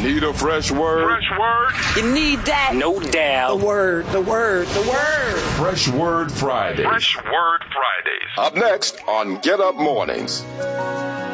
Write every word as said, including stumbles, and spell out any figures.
Need a fresh word? Fresh word? You need that. No doubt. The word, the word, the word. Fresh Word Fridays. Fresh Word Fridays. Up next on Get Up Mornings.